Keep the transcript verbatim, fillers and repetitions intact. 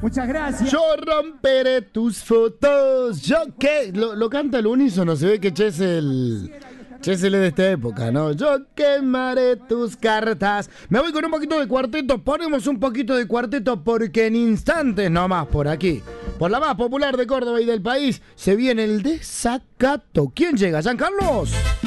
Muchas gracias. Yo romperé tus fotos. Yo qué. Lo, lo canta al unísono. Se ve que Che es el. Che es el de esta época, ¿no? Yo quemaré tus cartas. Me voy con un poquito de cuarteto. Ponemos un poquito de cuarteto porque en instantes nomás por aquí, por la más popular de Córdoba y del país, se viene el desacato. ¿Quién llega? ¿Giancarlos?